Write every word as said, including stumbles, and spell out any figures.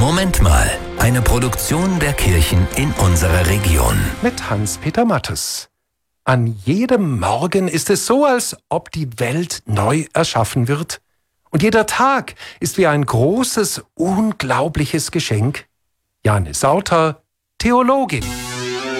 Moment mal, eine Produktion der Kirchen in unserer Region. Mit Hans-Peter Mattes. An jedem Morgen ist es so, als ob die Welt neu erschaffen wird. Und jeder Tag ist wie ein großes, unglaubliches Geschenk. Jane Sauter, Theologin.